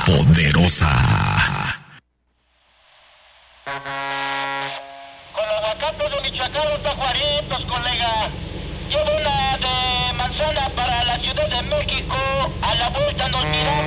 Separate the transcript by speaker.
Speaker 1: Poderosa.
Speaker 2: Con los aguacates de Michoacán, los tajuaritos, colega. Llevo una de manzana para la Ciudad de México. A la vuelta nos miramos.